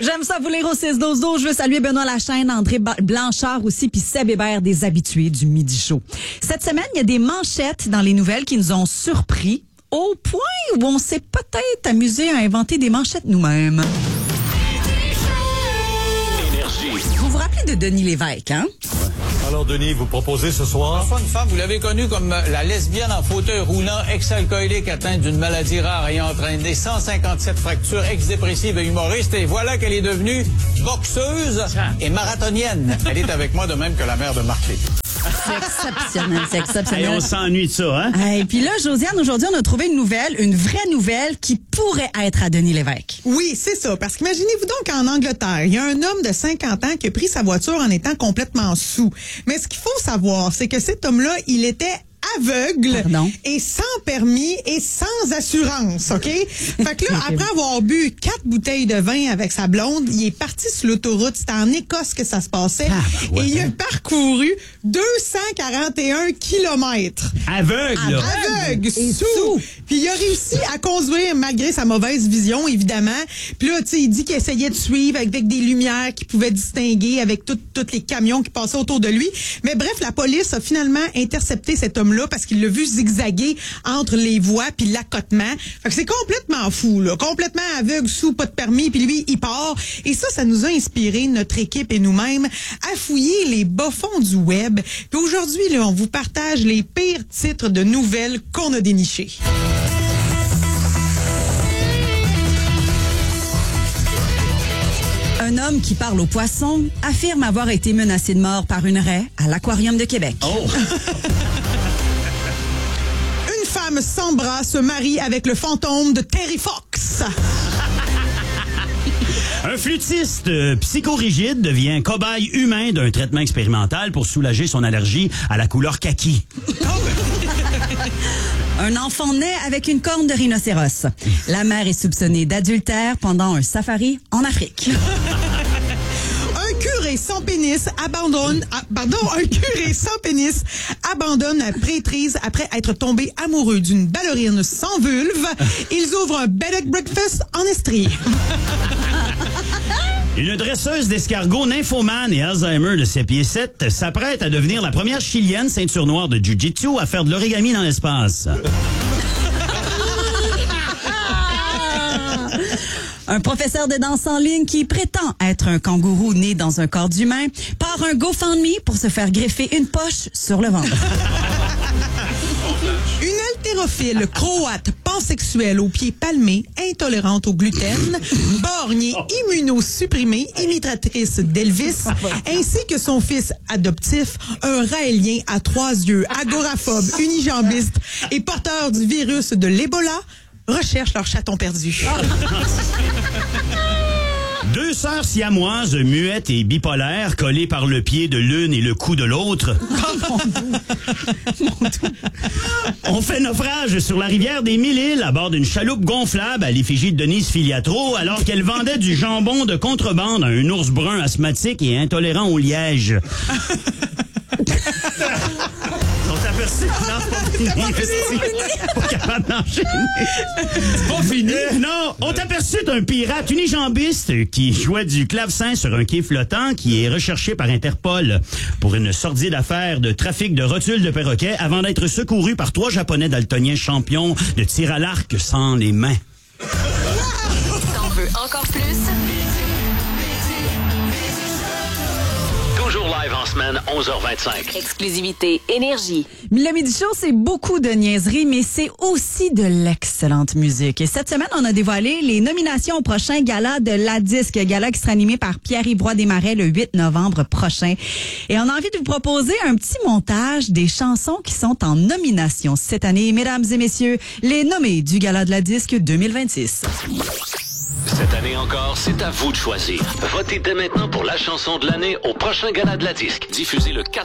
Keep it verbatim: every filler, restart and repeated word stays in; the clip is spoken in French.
J'aime ça vous lire au six douze douze. Je veux saluer Benoît Lachaine, André Blanchard aussi, puis Seb Hébert, des habitués du Midi Show. Cette semaine, il y a des manchettes dans les nouvelles qui nous ont surpris au point où on s'est peut-être amusé à inventer des manchettes nous-mêmes. Vous vous rappelez de Denis Lévesque, hein? Alors, Denis, vous proposez ce soir? Une femme, vous l'avez connue comme la lesbienne en fauteuil roulant, ex-alcoolique atteinte d'une maladie rare ayant entraîné cent cinquante-sept fractures, ex-dépressive et humoriste. Et voilà qu'elle est devenue boxeuse et marathonienne. Elle est avec moi de même que la mère de Marc Lévy. C'est exceptionnel, c'est exceptionnel. Hey, on s'ennuie de ça, hein? Et puis là, Josiane, aujourd'hui, on a trouvé une nouvelle, une vraie nouvelle qui pourrait être à Denis Lévesque. Oui, c'est ça. Parce qu'imaginez-vous donc qu'en Angleterre, il y a un homme de cinquante ans qui a pris sa voiture en étant complètement saoul. Mais ce qu'il faut savoir, c'est que cet homme-là, il était aveugle Pardon? et sans permis et sans assurance, OK? Fait que là, après avoir bu quatre bouteilles de vin avec sa blonde, il est parti sur l'autoroute. C'était en Écosse que ça se passait. Ah, ouais. Et il a parcouru deux cent quarante et un kilomètres. Aveugle, là. Aveugle, sous. Puis il a réussi à conduire malgré sa mauvaise vision, évidemment. Puis là, tu sais, il dit qu'il essayait de suivre avec des lumières qu'il pouvait distinguer avec tous les camions qui passaient autour de lui. Mais bref, la police a finalement intercepté cet homme-là parce qu'il l'a vu zigzaguer entre les voies puis l'accotement. Fait que c'est complètement fou, là. Complètement aveugle, sous, pas de permis, puis lui, il part. Et ça, ça nous a inspiré, notre équipe et nous-mêmes, à fouiller les bas-fonds du web. Puis aujourd'hui, là, on vous partage les pires titres de nouvelles qu'on a dénichés. Un homme qui parle aux poissons affirme avoir été menacé de mort par une raie à l'Aquarium de Québec. Oh! Une femme sans bras se marie avec le fantôme de Terry Fox. Un flûtiste euh, psychorigide devient cobaye humain d'un traitement expérimental pour soulager son allergie à la couleur kaki. Un enfant naît avec une corne de rhinocéros. La mère est soupçonnée d'adultère pendant un safari en Afrique. Un curé sans pénis abandonne, ah, pardon, un curé sans pénis abandonne la prêtrise après être tombé amoureux d'une ballerine sans vulve. Ils ouvrent un bed and breakfast en Estrie. Une dresseuse d'escargots nymphomane et Alzheimer de sept pieds sept s'apprête à devenir la première chilienne ceinture noire de jiu-jitsu à faire de l'origami dans l'espace. Un professeur de danse en ligne qui prétend être un kangourou né dans un corps d'humain part un GoFundMe pour se faire greffer une poche sur le ventre. Une haltérophile croate pansexuelle aux pieds palmés, intolérante au gluten, borgne et immunosupprimée, imitatrice d'Elvis, ainsi que son fils adoptif, un raélien à trois yeux, agoraphobe, unijambiste et porteur du virus de l'Ebola, recherchent leur chaton perdu. Deux sœurs siamoises, muettes et bipolaires, collées par le pied de l'une et le cou de l'autre, ont fait naufrage sur la rivière des Mille-Îles à bord d'une chaloupe gonflable à l'effigie de Denise Filiatro alors qu'elle vendait du jambon de contrebande à un ours brun asthmatique et intolérant au liège. On aperçu. Non, c'est pas fini. Pas capable d'enchaîner. C'est pas fini. Euh, non, on t'a aperçu d'un pirate unijambiste qui jouait du clavecin sur un quai flottant qui est recherché par Interpol pour une sordide affaire de trafic de rotules de perroquets avant d'être secouru par trois Japonais daltoniens champions de tir à l'arc sans les mains. T'en veux encore plus? Toujours live en semaine, onze heures vingt-cinq. Exclusivité Énergie. Le Midi Show, c'est beaucoup de niaiseries, mais c'est aussi de l'excellente musique. Et cette semaine, on a dévoilé les nominations au prochain gala de La Disque, gala qui sera animé par Pierre-Yves Roy Desmarais le huit novembre prochain. Et on a envie de vous proposer un petit montage des chansons qui sont en nomination cette année. Mesdames et messieurs, les nommés du gala de La Disque deux mille vingt-six. Cette année encore, c'est à vous de choisir. Votez dès maintenant pour la chanson de l'année au prochain Gala de la Disque, diffusé le quatre